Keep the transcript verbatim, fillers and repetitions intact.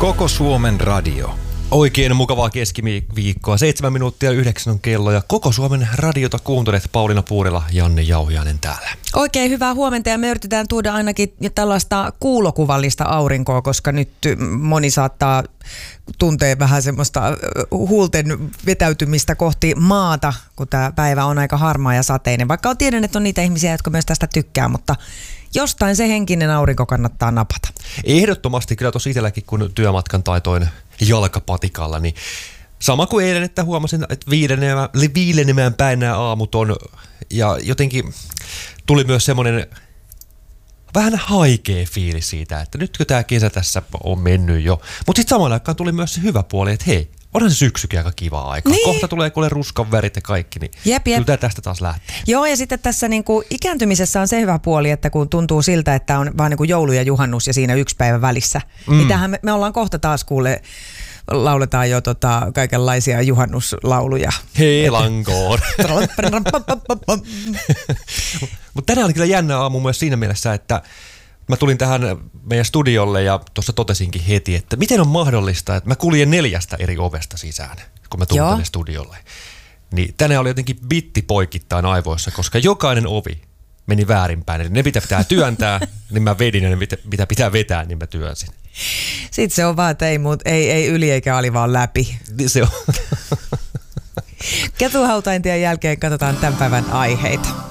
Koko Suomen radio. Oikein mukavaa keskiviikkoa. Seitsemän minuuttia yhdeksän on kello ja Koko Suomen radiota kuuntelet. Pauliina Puurila, Janne Jauhiainen täällä. Oikein hyvää huomenta ja me yritetään tuoda ainakin tällaista kuulokuvallista aurinkoa, koska nyt moni saattaa tuntea vähän semmoista huulten vetäytymistä kohti maata, kun tämä päivä on aika harmaa ja sateinen. Vaikka tiedän, että on niitä ihmisiä, jotka myös tästä tykkää, mutta jostain se henkinen aurinko kannattaa napata. Ehdottomasti kyllä tosi itselläkin, kun työmatkan taitoin jalkapatikalla, niin sama kuin eilen, että huomasin, että viilenemään, viilenemään päin nämä aamut on, ja jotenkin tuli myös semmoinen vähän haikea fiilis siitä, että nytkö tämä kesä tässä on mennyt jo. Mutta sitten samaan aikaan tuli myös se hyvä puoli, että hei, onhan se syksykin aika kivaa aikaa. Niin. Kohta tulee kuule ruskan värit ja kaikki, niin jep, jep. kyllä tästä taas lähtee. Joo, ja sitten tässä niin kuin ikääntymisessä on se hyvä puoli, että kun tuntuu siltä, että on vaan niin kuin joulu ja juhannus ja siinä yksi päivä välissä, mm. niin tähän me, me ollaan kohta taas kuule, lauletaan jo tota, kaikenlaisia juhannuslauluja. Helankoon. Mutta tänään oli kyllä jännä aamu myös siinä mielessä, että mä tulin tähän meidän studiolle ja tuossa totesinkin heti, että miten on mahdollista, että mä kuljen neljästä eri ovesta sisään, kun mä tulin tänne studiolle. Niin tänään oli jotenkin bitti poikittain aivoissa, koska jokainen ovi meni väärinpäin. Eli ne pitää, pitää työntää, niin mä vedin, ja ne mitä pitää vetää, niin mä työnsin. Sitten se on vaan, että ei, muut, ei, ei yli eikä ali vaan läpi. Se on. Ketuhautaintien jälkeen katsotaan tämän päivän aiheita.